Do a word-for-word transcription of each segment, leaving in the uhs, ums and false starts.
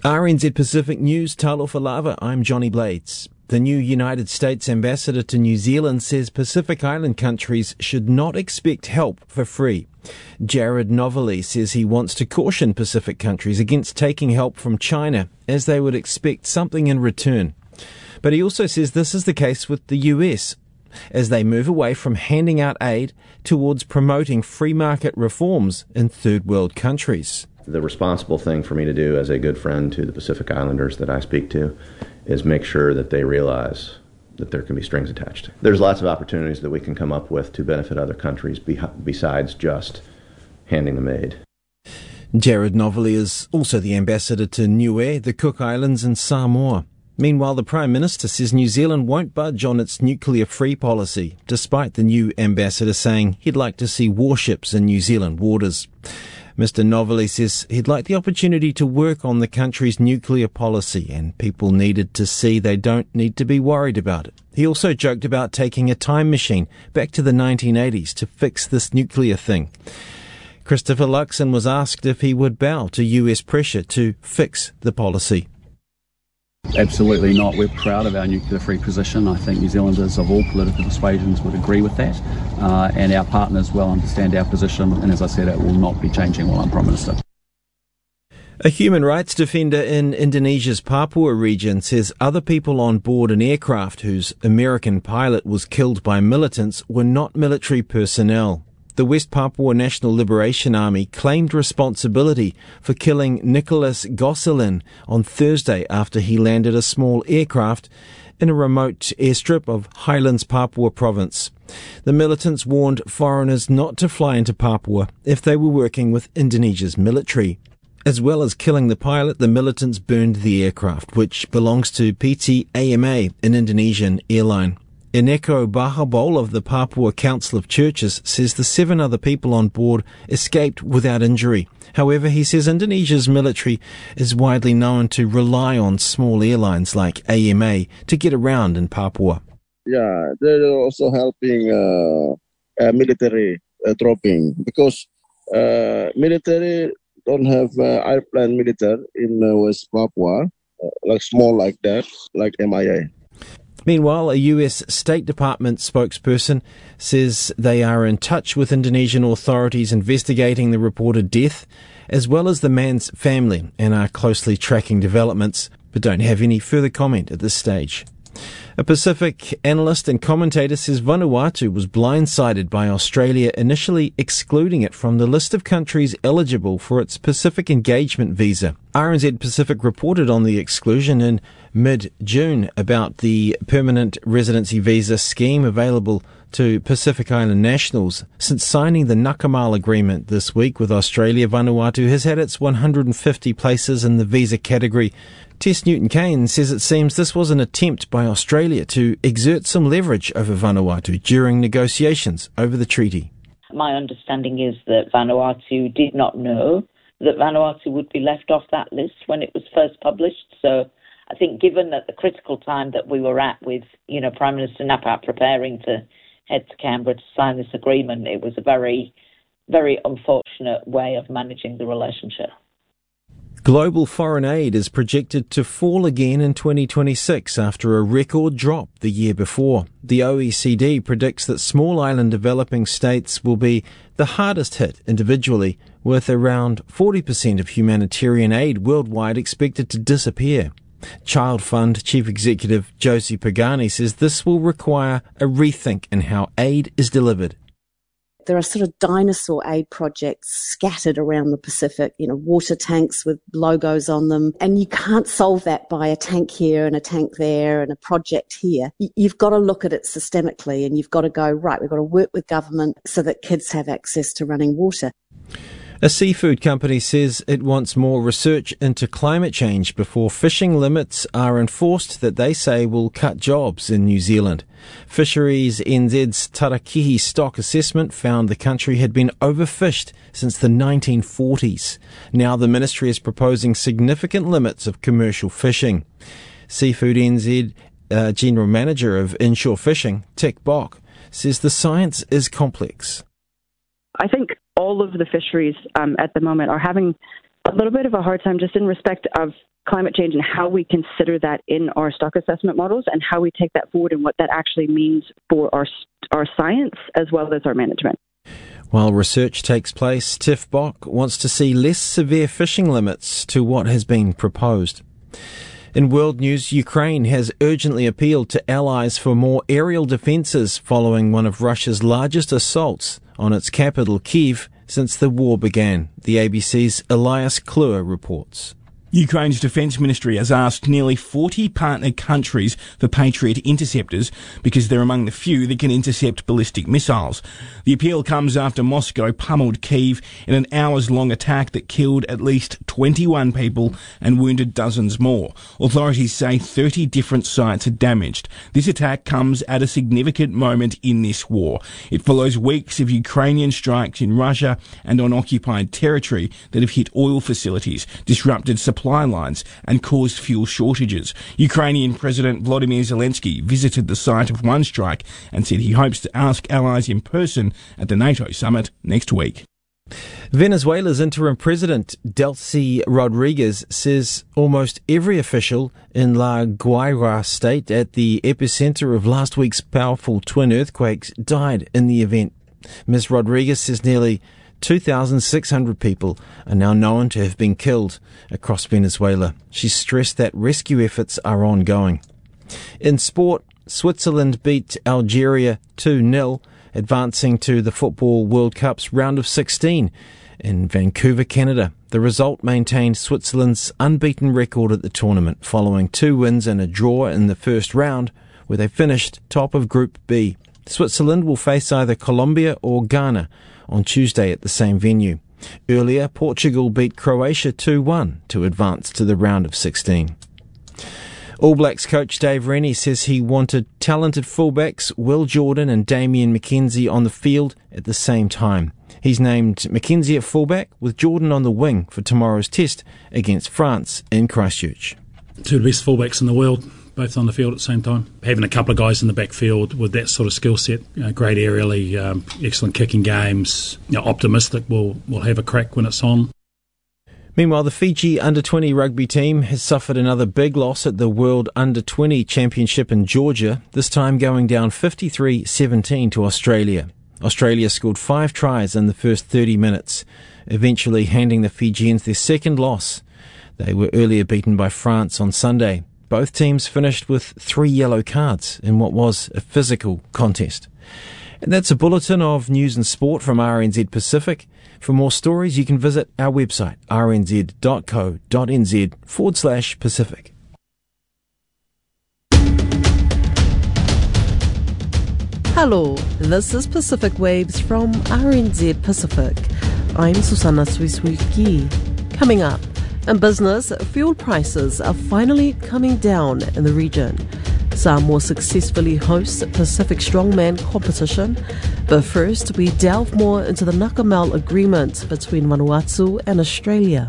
R N Z Pacific News, Talofa Lava, I'm Johnny Blades. The new United States ambassador to New Zealand says Pacific Island countries should not expect help for free. Jared Novalee says he wants to caution Pacific countries against taking help from China, as they would expect something in return. But he also says this is the case with the U S, as they move away from handing out aid towards promoting free market reforms in third world countries. The responsible thing for me to do as a good friend to the Pacific Islanders that I speak to is make sure that they realize that there can be strings attached. There's lots of opportunities that we can come up with to benefit other countries besides just handing them aid. Jared Novalee is also the ambassador to Niue, the Cook Islands and Samoa. Meanwhile, the Prime Minister says New Zealand won't budge on its nuclear-free policy, despite the new ambassador saying he'd like to see warships in New Zealand waters. Mister Novalee says he'd like the opportunity to work on the country's nuclear policy, and people needed to see they don't need to be worried about it. He also joked about taking a time machine back to the nineteen eighties to fix this nuclear thing. Christopher Luxon was asked if he would bow to U S pressure to fix the policy. Absolutely not. We're proud of our nuclear-free position. I think New Zealanders of all political persuasions would agree with that, uh, and our partners well understand our position, and as I said, it will not be changing while I'm Prime Minister. A human rights defender in Indonesia's Papua region says other people on board an aircraft whose American pilot was killed by militants were not military personnel. The West Papua National Liberation Army claimed responsibility for killing Nicholas Gosselin on Thursday after he landed a small aircraft in a remote airstrip of Highlands, Papua province. The militants warned foreigners not to fly into Papua if they were working with Indonesia's military. As well as killing the pilot, the militants burned the aircraft, which belongs to P T A M A, an Indonesian airline. Eneko Bahabol of the Papua Council of Churches says the seven other people on board escaped without injury. However, he says Indonesia's military is widely known to rely on small airlines like A M A to get around in Papua. Yeah, they're also helping uh, uh, military uh, dropping because uh, military don't have uh, airplane military in uh, West Papua, uh, like small like that, like M I A. Meanwhile, a U S State Department spokesperson says they are in touch with Indonesian authorities investigating the reported death, as well as the man's family, and are closely tracking developments, but don't have any further comment at this stage. A Pacific analyst and commentator says Vanuatu was blindsided by Australia initially excluding it from the list of countries eligible for its Pacific Engagement visa. R N Z Pacific reported on the exclusion in mid-June about the permanent residency visa scheme available to Pacific Island nationals. Since signing the Nakamal agreement this week with Australia, Vanuatu has had its one hundred fifty places in the visa category. Tess Newton-Kane says it seems this was an attempt by Australia to exert some leverage over Vanuatu during negotiations over the treaty. My understanding is that Vanuatu did not know that Vanuatu would be left off that list when it was first published. So I think given that the critical time that we were at with, you know, Prime Minister Napat preparing to head to Canberra to sign this agreement, it was a very, very unfortunate way of managing the relationship. Global foreign aid is projected to fall again in twenty twenty-six after a record drop the year before. The O E C D predicts that small island developing states will be the hardest hit individually, with around forty percent of humanitarian aid worldwide expected to disappear. Child Fund Chief Executive Josie Pagani says this will require a rethink in how aid is delivered. There are sort of dinosaur aid projects scattered around the Pacific, you know, water tanks with logos on them. And you can't solve that by a tank here and a tank there and a project here. You've got to look at it systemically, and you've got to go, right, we've got to work with government so that kids have access to running water. A seafood company says it wants more research into climate change before fishing limits are enforced that they say will cut jobs in New Zealand. Fisheries N Z's Tarakihi stock assessment found the country had been overfished since the nineteen forties. Now the ministry is proposing significant limits of commercial fishing. Seafood N Z uh, General Manager of Inshore Fishing, Tick Bock, says the science is complex. I think all of the fisheries um, at the moment are having a little bit of a hard time just in respect of climate change and how we consider that in our stock assessment models and how we take that forward and what that actually means for our our science as well as our management. While research takes place, Tiff Bock wants to see less severe fishing limits to what has been proposed. In world news, Ukraine has urgently appealed to allies for more aerial defences following one of Russia's largest assaults on its capital, Kyiv, since the war began. The A B C's Elias Kluwer reports. Ukraine's Defence Ministry has asked nearly forty partner countries for Patriot interceptors because they're among the few that can intercept ballistic missiles. The appeal comes after Moscow pummeled Kyiv in an hours-long attack that killed at least twenty-one people and wounded dozens more. Authorities say thirty different sites are damaged. This attack comes at a significant moment in this war. It follows weeks of Ukrainian strikes in Russia and on occupied territory that have hit oil facilities, disrupted supply lines and caused fuel shortages. Ukrainian President Volodymyr Zelensky visited the site of one strike and said he hopes to ask allies in person at the NATO summit next week. Venezuela's interim president, Delcy Rodriguez, says almost every official in La Guaira state at the epicenter of last week's powerful twin earthquakes died in the event. Miz Rodriguez says nearly two thousand six hundred people are now known to have been killed across Venezuela. She stressed that rescue efforts are ongoing. In sport, Switzerland beat Algeria two nil, advancing to the Football World Cup's round of sixteen in Vancouver, Canada. The result maintained Switzerland's unbeaten record at the tournament, following two wins and a draw in the first round, where they finished top of Group B. Switzerland will face either Colombia or Ghana on Tuesday at the same venue. Earlier, Portugal beat Croatia two one to advance to the round of sixteen. All Blacks coach Dave Rennie says he wanted talented fullbacks Will Jordan and Damien McKenzie on the field at the same time. He's named McKenzie at fullback with Jordan on the wing for tomorrow's test against France in Christchurch. Two of the best fullbacks in the world, both on the field at the same time. Having a couple of guys in the backfield with that sort of skill set, you know, great aerially, um, excellent kicking games, you know, optimistic we'll, we'll have a crack when it's on. Meanwhile, the Fiji under twenty rugby team has suffered another big loss at the World under twenty Championship in Georgia, this time going down fifty-three seventeen to Australia. Australia scored five tries in the first thirty minutes, eventually handing the Fijians their second loss. They were earlier beaten by France on Sunday. Both teams finished with three yellow cards in what was a physical contest. And that's a bulletin of news and sport from R N Z Pacific. For more stories, you can visit our website, rnz.co.nz forward slash Pacific. Hello, this is Pacific Waves from R N Z Pacific. I'm Susanna Swiswiki. Coming up, in business, fuel prices are finally coming down in the region. Samoa successfully hosts Pacific Strongman competition. But first, we delve more into the Nakamal agreement between Vanuatu and Australia.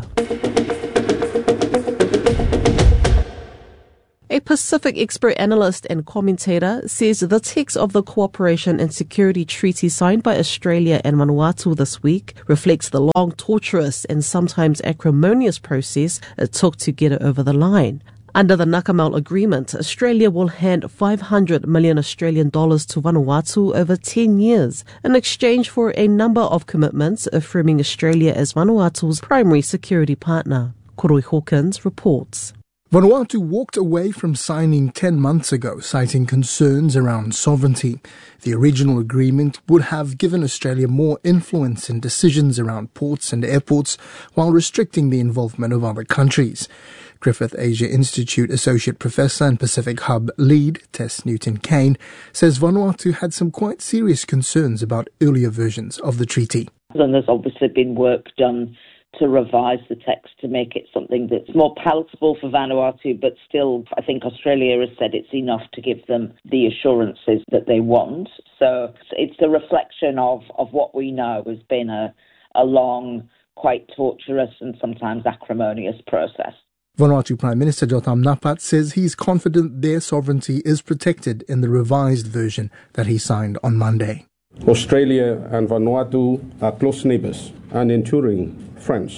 A Pacific expert analyst and commentator says the text of the Cooperation and Security Treaty signed by Australia and Vanuatu this week reflects the long, torturous and sometimes acrimonious process it took to get it over the line. Under the Nakamal Agreement, Australia will hand five hundred million Australian dollars to Vanuatu over ten years in exchange for a number of commitments affirming Australia as Vanuatu's primary security partner. Koroi Hawkins reports. Vanuatu walked away from signing ten months ago, citing concerns around sovereignty. The original agreement would have given Australia more influence in decisions around ports and airports while restricting the involvement of other countries. Griffith Asia Institute Associate Professor and Pacific Hub lead, Tess Newton-Kane, says Vanuatu had some quite serious concerns about earlier versions of the treaty. And there's obviously been work done to revise the text to make it something that's more palatable for Vanuatu, but still, I think Australia has said it's enough to give them the assurances that they want. So it's a reflection of, of what we know has been a, a long, quite torturous and sometimes acrimonious process. Vanuatu Prime Minister Jotam Napat says he's confident their sovereignty is protected in the revised version that he signed on Monday. Australia and Vanuatu are close neighbours and enduring friends.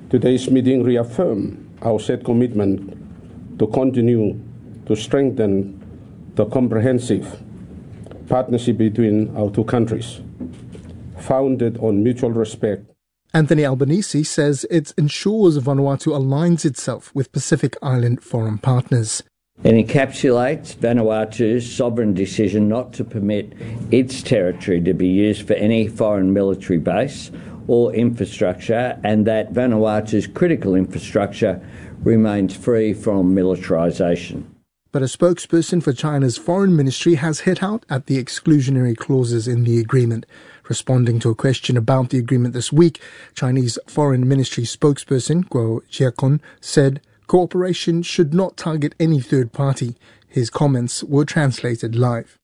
Today's meeting reaffirmed our set commitment to continue to strengthen the comprehensive partnership between our two countries, founded on mutual respect. Anthony Albanese says it ensures Vanuatu aligns itself with Pacific Island foreign partners. It encapsulates Vanuatu's sovereign decision not to permit its territory to be used for any foreign military base or infrastructure, and that Vanuatu's critical infrastructure remains free from militarisation. But a spokesperson for China's foreign ministry has hit out at the exclusionary clauses in the agreement. Responding to a question about the agreement this week, Chinese foreign ministry spokesperson Guo Jiakun said cooperation should not target any third party. His comments were translated live.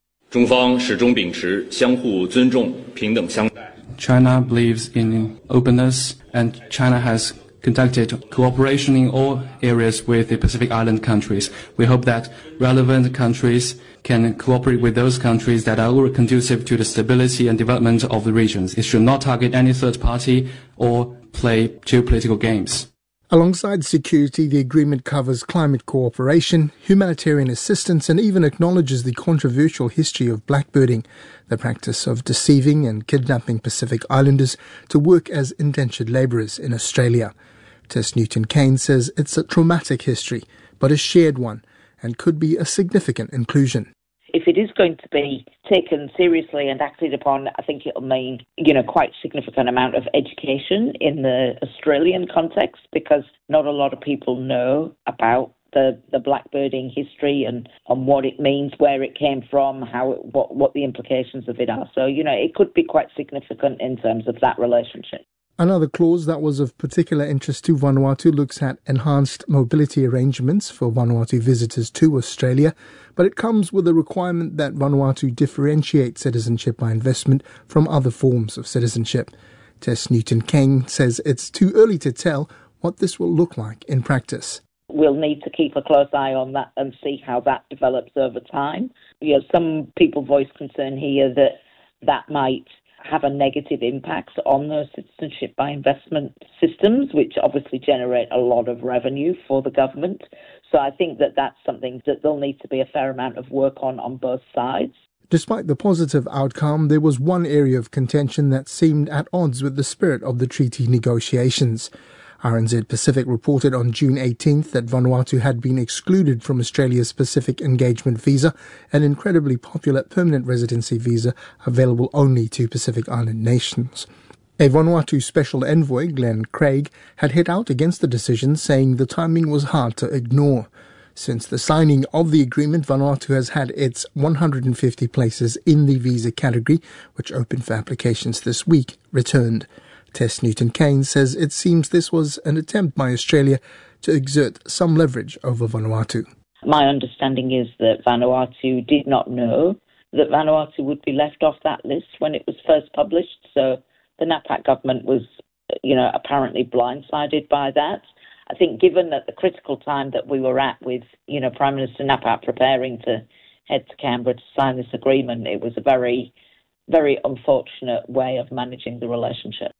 China believes in openness, and China has conducted cooperation in all areas with the Pacific Island countries. We hope that relevant countries can cooperate with those countries that are conducive to the stability and development of the regions. It should not target any third party or play geopolitical games. Alongside security, the agreement covers climate cooperation, humanitarian assistance, and even acknowledges the controversial history of blackbirding, the practice of deceiving and kidnapping Pacific Islanders to work as indentured labourers in Australia. Tess Newton-Kane says it's a traumatic history, but a shared one, and could be a significant inclusion. If it is going to be taken seriously and acted upon, I think it'll mean, you know, quite a significant amount of education in the Australian context, because not a lot of people know about the, the blackbirding history and, and what it means, where it came from, how it, what, what the implications of it are. So, you know, it could be quite significant in terms of that relationship. Another clause that was of particular interest to Vanuatu looks at enhanced mobility arrangements for Vanuatu visitors to Australia, but it comes with a requirement that Vanuatu differentiate citizenship by investment from other forms of citizenship. Tess Newton-Kane says it's too early to tell what this will look like in practice. We'll need to keep a close eye on that and see how that develops over time. You know, some people voice concern here that that might have a negative impact on those citizenship by investment systems, which obviously generate a lot of revenue for the government. So I think that that's something that there'll need to be a fair amount of work on on both sides. Despite the positive outcome, there was one area of contention that seemed at odds with the spirit of the treaty negotiations. R N Z Pacific reported on June eighteenth that Vanuatu had been excluded from Australia's Pacific Engagement Visa, an incredibly popular permanent residency visa available only to Pacific Island nations. A Vanuatu Special Envoy, Glenn Craig, had hit out against the decision, saying the timing was hard to ignore. Since the signing of the agreement, Vanuatu has had its one hundred fifty places in the visa category, which opened for applications this week, returned. Tess Newton-Kane says it seems this was an attempt by Australia to exert some leverage over Vanuatu. My understanding is that Vanuatu did not know that Vanuatu would be left off that list when it was first published. So the NAPAC government was, you know, apparently blindsided by that. I think given that the critical time that we were at with, you know, Prime Minister NAPAC preparing to head to Canberra to sign this agreement, it was a very, very unfortunate way of managing the relationship.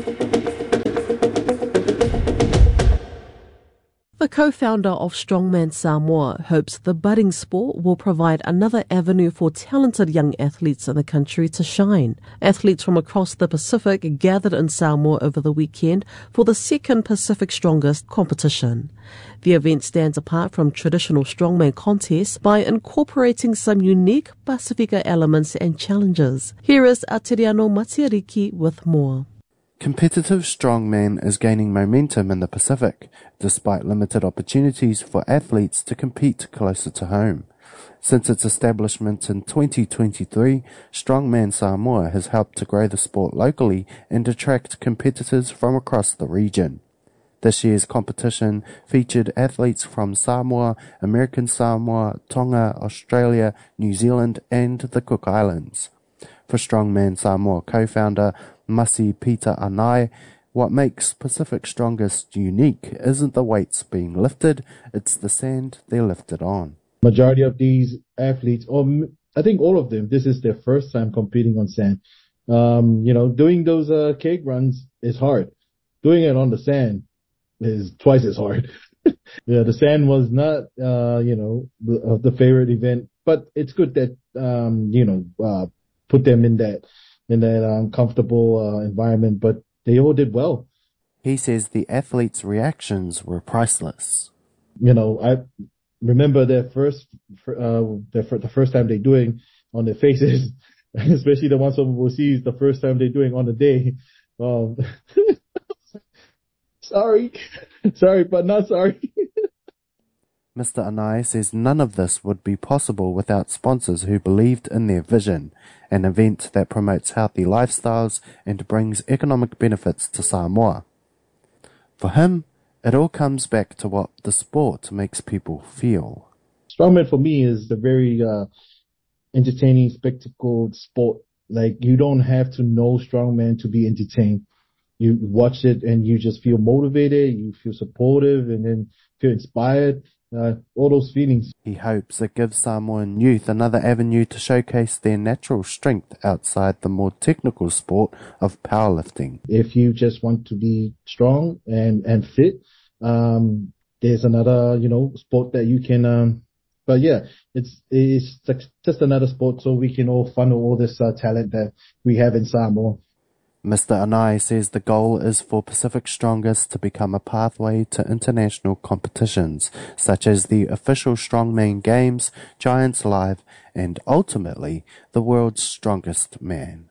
The co-founder of Strongman Samoa hopes the budding sport will provide another avenue for talented young athletes in the country to shine. Athletes from across the Pacific gathered in Samoa over the weekend for the second Pacific Strongest competition. The event stands apart from traditional strongman contests by incorporating some unique Pasifika elements and challenges. Here is Atiriano Matiariki with more. Competitive strongman is gaining momentum in the Pacific, despite limited opportunities for athletes to compete closer to home. Since its establishment in twenty twenty-three, Strongman Samoa has helped to grow the sport locally and attract competitors from across the region. This year's competition featured athletes from Samoa, American Samoa, Tonga, Australia, New Zealand and the Cook Islands. For Strongman Samoa co-founder Masi Peter Anai, what makes Pacific Strongest unique isn't the weights being lifted, it's the sand they're lifted on. Majority of these athletes, or I think all of them, this is their first time competing on sand. Um, you know, doing those uh, cake runs is hard. Doing it on the sand is twice as hard. Yeah, the sand was not, uh, you know, the, uh, the favorite event, but it's good that, um, you know, uh, put them in that, in that um, comfortable uh, environment, but they all did well. He says the athletes' reactions were priceless. You know, I remember their first, uh, their, the first time they're doing on their faces, especially the ones from overseas, the first time they're doing on the day. Um, sorry, sorry, but not sorry. Mister Anai says none of this would be possible without sponsors who believed in their vision, an event that promotes healthy lifestyles and brings economic benefits to Samoa. For him, it all comes back to what the sport makes people feel. Strongman for me is a very uh, entertaining, spectacle sport. Like, you don't have to know strongman to be entertained. You watch it and you just feel motivated, you feel supportive, and then feel inspired. Uh, all those feelings. He hopes it gives Samoan youth another avenue to showcase their natural strength outside the more technical sport of powerlifting. If you just want to be strong and, and fit, um, there's another, you know, sport that you can, um, but yeah, it's, it's just another sport so we can all funnel all this uh, talent that we have in Samoa. Mister Anai says the goal is for Pacific Strongest to become a pathway to international competitions, such as the official Strongman Games, Giants Live, and ultimately, the world's strongest man.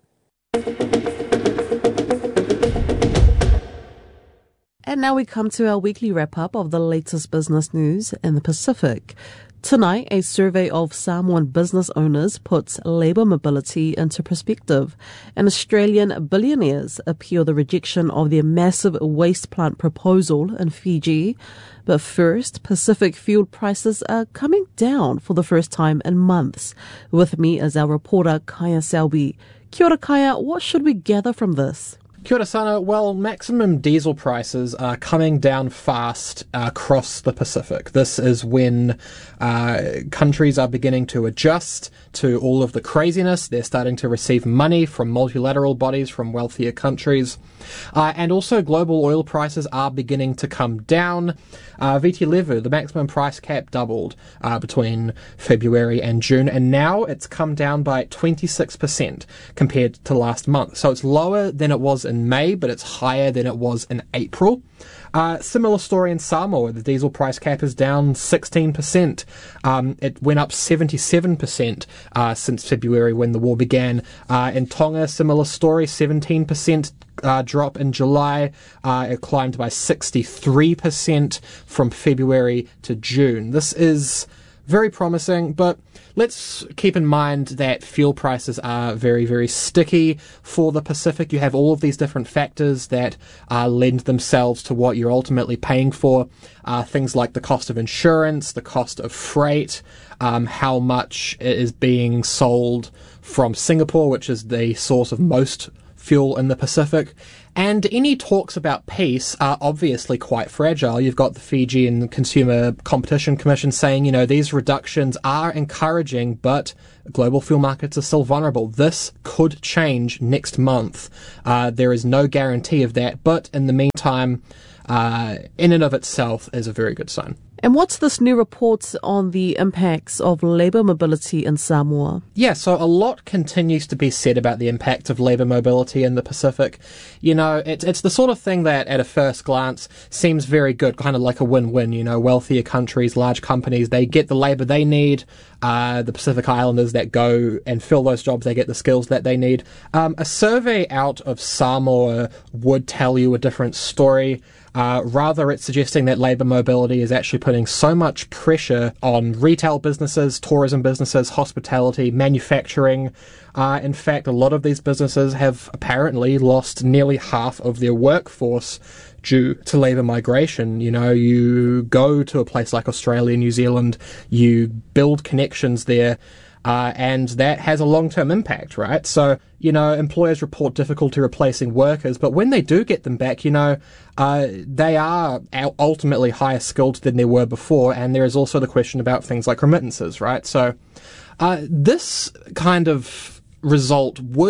And now we come to our weekly wrap-up of the latest business news in the Pacific. Tonight, a survey of Samoan business owners puts labour mobility into perspective, and Australian billionaires appeal the rejection of their massive waste plant proposal in Fiji. But first, Pacific fuel prices are coming down for the first time in months. With me is our reporter, Kaya Selby. Kia ora, Kaya. What should we gather from this? Kia ora sana. Well, maximum diesel prices are coming down fast uh, across the Pacific. This is when uh, countries are beginning to adjust to all of the craziness. They're starting to receive money from multilateral bodies, from wealthier countries. Uh, and also global oil prices are beginning to come down. Uh, V T Levu, the maximum price cap, doubled uh, between February and June, and now it's come down by twenty-six percent compared to last month. So it's lower than it was in May, but it's higher than it was in April. Uh, similar story in Samoa. The diesel price cap is down sixteen percent. Um, it went up seventy-seven percent uh, since February when the war began. Uh, in Tonga, similar story, seventeen percent uh, drop in July. Uh, it climbed by sixty-three percent from February to June. This is very promising, but let's keep in mind that fuel prices are very, very sticky for the Pacific. You have all of these different factors that uh, lend themselves to what you're ultimately paying for. Uh, things like the cost of insurance, the cost of freight, um, how much it is being sold from Singapore, which is the source of most fuel in the Pacific. And any talks about peace are obviously quite fragile. You've got the Fijian Consumer Competition Commission saying, you know, these reductions are encouraging, but global fuel markets are still vulnerable. This could change next month. Uh, there is no guarantee of that, but in the meantime, uh, in and of itself is a very good sign. And what's this new report on the impacts of labour mobility in Samoa? Yeah, so a lot continues to be said about the impact of labour mobility in the Pacific. You know, it's it's the sort of thing that at a first glance seems very good, kind of like a win-win. You know, wealthier countries, large companies, they get the labour they need. Uh, the Pacific Islanders that go and fill those jobs, they get the skills that they need. Um, a survey out of Samoa would tell you a different story. Uh, rather, it's suggesting that labour mobility is actually putting so much pressure on retail businesses, tourism businesses, hospitality, manufacturing. Uh, in fact, a lot of these businesses have apparently lost nearly half of their workforce due to labour migration. You know, you go to a place like Australia, New Zealand, you build connections there, Uh, and that has a long-term impact, right? So, you know, employers report difficulty replacing workers, but when they do get them back, you know, uh, they are ultimately higher skilled than they were before, and there is also the question about things like remittances, right? So, uh, this kind of result would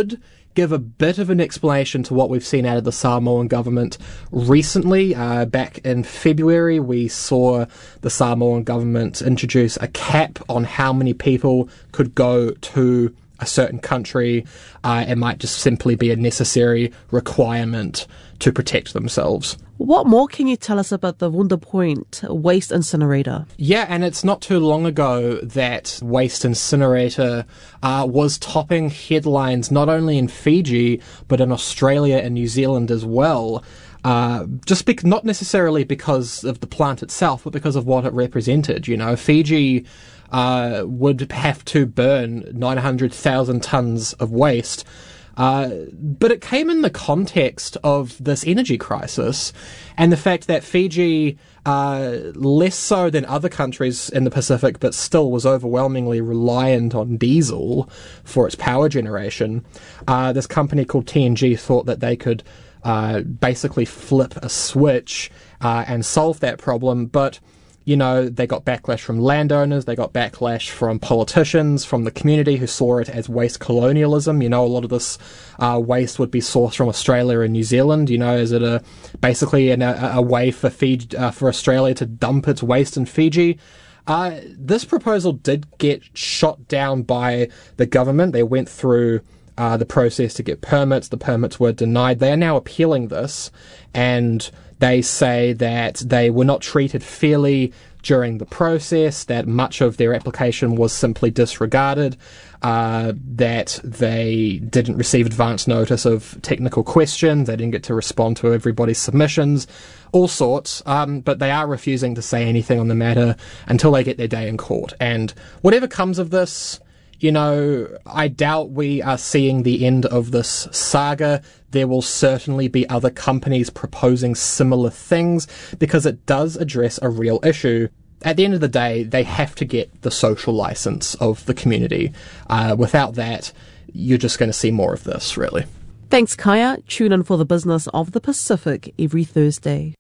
give a bit of an explanation to what we've seen out of the Samoan government recently. Uh, back in February, we saw the Samoan government introduce a cap on how many people could go to a certain country. Uh, it might just simply be a necessary requirement to protect themselves. What more can you tell us about the Wunderpoint waste incinerator? Yeah, and it's not too long ago that waste incinerator uh, was topping headlines not only in Fiji, but in Australia and New Zealand as well. Uh, just bec- not necessarily because of the plant itself, but because of what it represented. You know, Fiji uh, would have to burn nine hundred thousand tons of waste. Uh, but it came in the context of this energy crisis and the fact that Fiji, uh, less so than other countries in the Pacific, but still was overwhelmingly reliant on diesel for its power generation. Uh, this company called T N G thought that they could uh, basically flip a switch uh, and solve that problem, but you know, they got backlash from landowners, they got backlash from politicians, from the community who saw it as waste colonialism. You know, a lot of this uh, waste would be sourced from Australia and New Zealand. You know, is it a basically an, a, a way for Fiji, uh, for Australia to dump its waste in Fiji? Uh, this proposal did get shot down by the government. They went through uh, the process to get permits. The permits were denied. They are now appealing this, and they say that they were not treated fairly during the process, that much of their application was simply disregarded, uh, that they didn't receive advance notice of technical questions, they didn't get to respond to everybody's submissions, all sorts, um, but they are refusing to say anything on the matter until they get their day in court. And whatever comes of this, you know, I doubt we are seeing the end of this saga. There will certainly be other companies proposing similar things because it does address a real issue. At the end of the day, they have to get the social license of the community. Uh, without that, you're just going to see more of this, really. Thanks, Kaya. Tune in for the business of the Pacific every Thursday.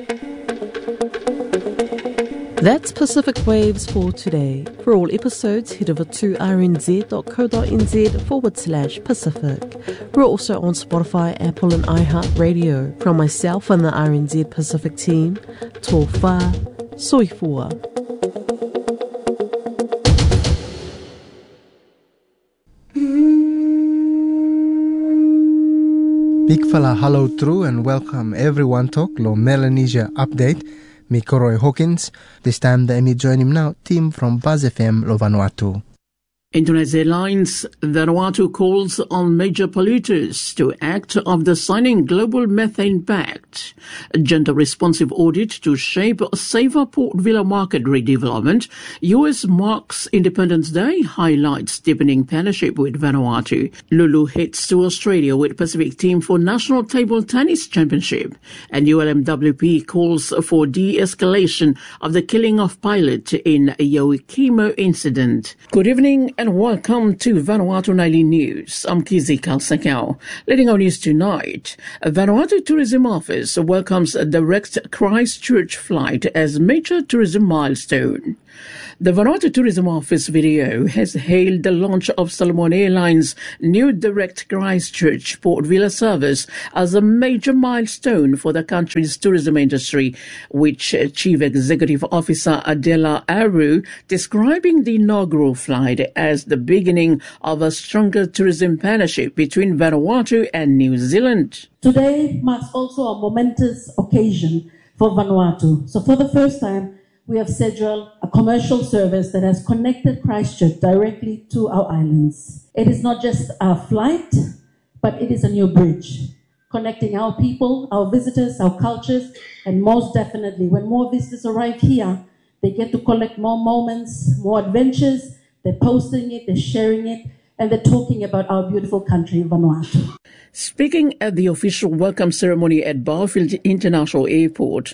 That's Pacific Waves for today. For all episodes, head over to rnz.co.nz forward slash Pacific. We're also on Spotify, Apple and iHeartRadio. From myself and the R N Z Pacific team, tō whā, soifua. Big fella hello true and welcome everyone to Lo Melanesia Update. Me Koroi Hawkins. This time the me join him now, team from Buzz F M Lo Vanuatu. Indonesia Airlines, Vanuatu calls on major polluters to act after signing Global Methane Pact. A gender-responsive audit to shape a safer Port Vila market redevelopment. U S marks Independence Day, highlights deepening partnership with Vanuatu. Lulu heads to Australia with Pacific team for National Table Tennis Championship. And U L M W P calls for de-escalation of the killing of pilot in Yoikimo incident. Good evening and welcome to Vanuatu Nightly News. I'm Kizi Kalsakau. Leading our news tonight, Vanuatu Tourism Office welcomes a direct Christchurch flight as major tourism milestone. The Vanuatu Tourism Office video has hailed the launch of Solomon Airlines' new direct Christchurch Port Vila service as a major milestone for the country's tourism industry, which Chief Executive Officer Adela Aru describing the inaugural flight as the beginning of a stronger tourism partnership between Vanuatu and New Zealand. Today marks also a momentous occasion for Vanuatu. So for the first time, we have scheduled a commercial service that has connected Christchurch directly to our islands. It is not just a flight, but it is a new bridge, connecting our people, our visitors, our cultures, and most definitely, when more visitors arrive here, they get to collect more moments, more adventures. They're posting it, they're sharing it, and they're talking about our beautiful country, Vanuatu. Speaking at the official welcome ceremony at Barfield International Airport,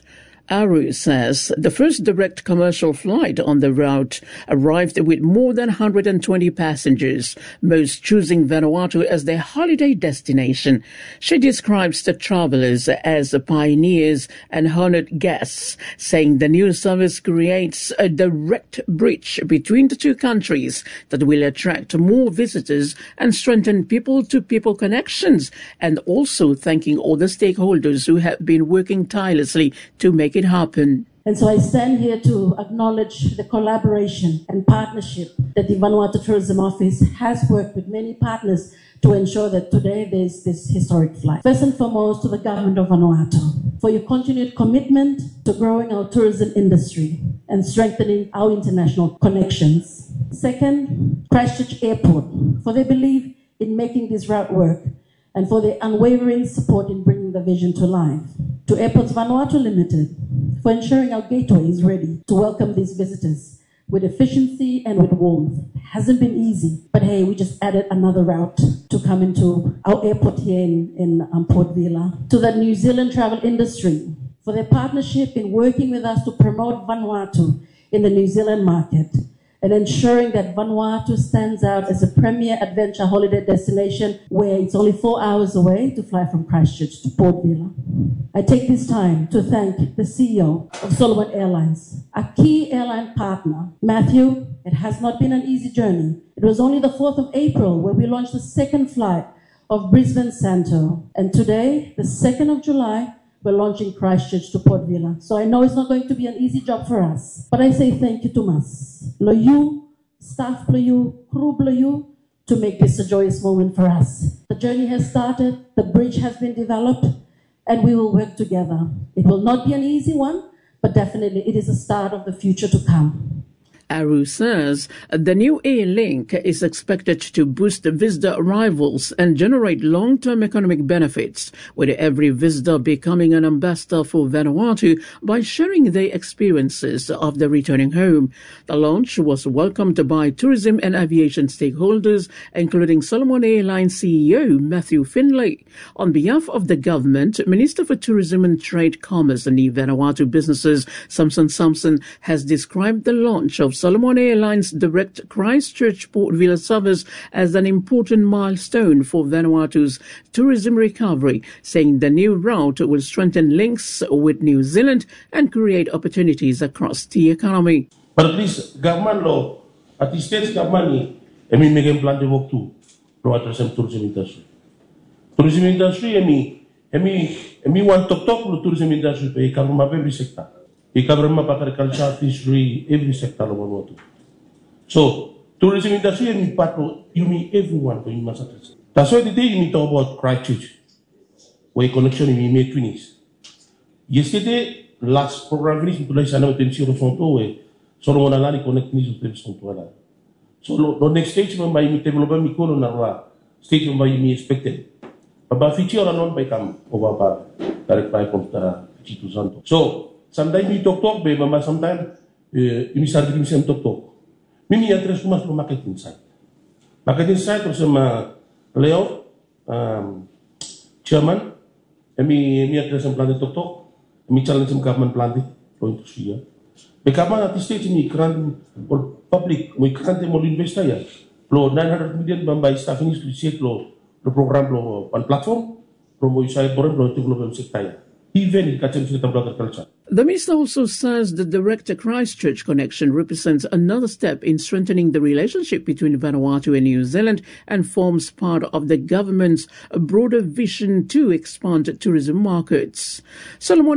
Aru says the first direct commercial flight on the route arrived with more than one hundred twenty passengers, most choosing Vanuatu as their holiday destination. She describes the travellers as pioneers and honoured guests, saying the new service creates a direct bridge between the two countries that will attract more visitors and strengthen people-to-people connections, and also thanking all the stakeholders who have been working tirelessly to make it happen. And so I stand here to acknowledge the collaboration and partnership that the Vanuatu Tourism Office has worked with many partners to ensure that today there's this historic flight. First and foremost, to the government of Vanuatu for your continued commitment to growing our tourism industry and strengthening our international connections. Second, Christchurch Airport for their belief in making this route work and for their unwavering support in bringing the vision to life. To Airports Vanuatu Limited for ensuring our gateway is ready to welcome these visitors with efficiency and with warmth. It hasn't been easy, but hey, we just added another route to come into our airport here in, in um, Port Vila. To the New Zealand travel industry for their partnership in working with us to promote Vanuatu in the New Zealand market, and ensuring that Vanuatu stands out as a premier adventure holiday destination where it's only four hours away to fly from Christchurch to Port Vila. I take this time to thank the C E O of Solomon Airlines, a key airline partner. Matthew, it has not been an easy journey. It was only the fourth of April where we launched the second flight of Brisbane Santo. And today, the second of July, we're launching Christchurch to Port Vila. So I know it's not going to be an easy job for us, but I say thank you to Mas, Loyu, staff Loyu, crew Loyu, to make this a joyous moment for us. The journey has started, the bridge has been developed, and we will work together. It will not be an easy one, but definitely it is a start of the future to come. Aru says the new air link is expected to boost visitor arrivals and generate long-term economic benefits, with every visitor becoming an ambassador for Vanuatu by sharing their experiences of the returning home. The launch was welcomed by tourism and aviation stakeholders, including Solomon Airlines C E O Matthew Finlay. On behalf of the government, Minister for Tourism and Trade, Commerce and Vanuatu Businesses, Samson Samson, has described the launch of Solomon Airlines' direct Christchurch Port Vila service as an important milestone for Vanuatu's tourism recovery, saying the new route will strengthen links with New Zealand and create opportunities across the economy. But at least government law, at the state's government, I mean, make a plan to work too, to address the tourism industry. Tourism industry, I mean, I mean, I mean, one talk talk to tourism industry, but it covers every sector. It covers agriculture, fishery, every sector of Vanuatu. So, tourism industry, I mean, part of, you mean everyone in Massachusetts. That's why today you need to talk about Christchurch, where connection in May twentieth. Yesterday, last program finished, to like Sanama Tensi Rosonto, where Solomon Alani connect me to Rosonto. So, the next stage, when I develop my colon, stage when I expected. But feature or not by come over direct by Ponta Chitu Santo. So, sometimes we talk talk, but sometimes we start to listen talk talk. Mimi address too much market insight. Market insight was sama Leo, um, chairman. Emi mi address some plan talk talk. Emi challenge some government plan for industry. The government at the stage ni grant or public, we grant more investor ya. Lo nine hundred million bambai staff ini to set lo the program lo on platform. Promo saya program lo develop sector. Even in agriculture. The minister also says the direct Christchurch connection represents another step in strengthening the relationship between Vanuatu and New Zealand and forms part of the government's broader vision to expand tourism markets. Solomon